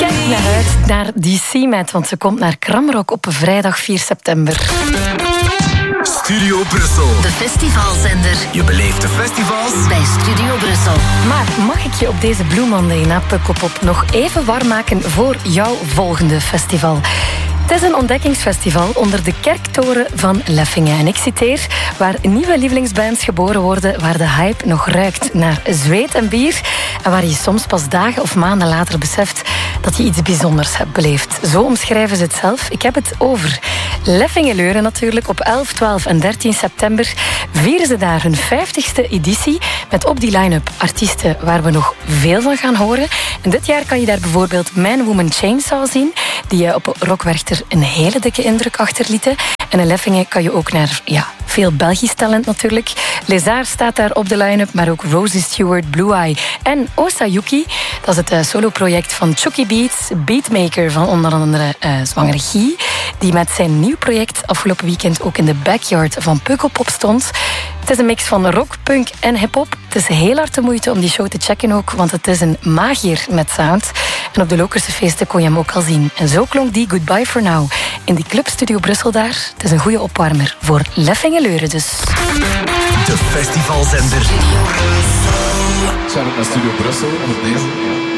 Kijk naar uit naar die C-Mat, want ze komt naar Kramrock op vrijdag 4 september. Studio Brussel. De festivalzender. Je beleeft de festivals bij Studio Brussel. Maar mag ik je op deze Blue Monday na Pukkelpop nog even warm maken voor jouw volgende festival? Het is een ontdekkingsfestival onder de kerktoren van Leffingen. En ik citeer, waar nieuwe lievelingsbands geboren worden, waar de hype nog ruikt naar zweet en bier en waar je soms pas dagen of maanden later beseft dat je iets bijzonders hebt beleefd. Zo omschrijven ze het zelf. Ik heb het over Leffingen-Leuren natuurlijk. Op 11, 12 en 13 september vieren ze daar hun 50ste editie met op die line-up artiesten waar we nog veel van gaan horen. En dit jaar kan je daar bijvoorbeeld Man Woman Chainsaw zien, die op Rockwerchter een hele dikke indruk achterlieten. En in Leffingen kan je ook naar veel Belgisch talent natuurlijk. Lézard staat daar op de line-up, maar ook Rosie Stewart, Blue Eye en Osayuki. Dat is het soloproject van Chucky Beats, beatmaker van onder andere Zwangere Guy, die met zijn nieuw project afgelopen weekend ook in de backyard van Pukkelpop stond. Het is een mix van rock, punk en hip-hop. Het is heel hard de moeite om die show te checken ook, want het is een magier met sound. En op de Lokerse feesten kon je hem ook al zien. En zo klonk die Goodbye For Now in die Club Studio Brussel daar. Het is een goede opwarmer voor Leffingen-Leuren dus. De festivalzender. Shout-out naar Studio Brussel, onder deze.